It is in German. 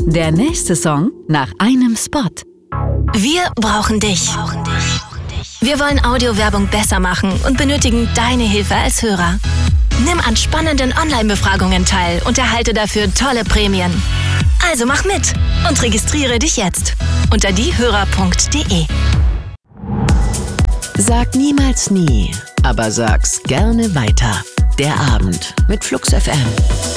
Der nächste Song nach einem Spot. Wir brauchen dich. Wir wollen Audiowerbung besser machen und benötigen deine Hilfe als Hörer. Nimm an spannenden Online-Befragungen teil und erhalte dafür tolle Prämien. Also mach mit und registriere dich jetzt unter diehörer.de. Sag niemals nie, aber sag's gerne weiter. Der Abend mit Flux FM.